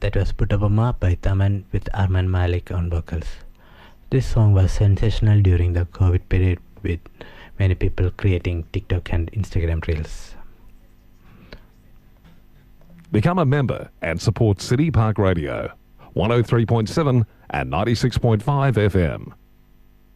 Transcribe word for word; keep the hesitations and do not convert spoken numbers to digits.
That was Puttabama by Taman with Arman Malik on vocals. This song was sensational during the COVID period, with many people creating TikTok and Instagram reels. Become a member and support City Park Radio, one oh three point seven and ninety-six point five F M.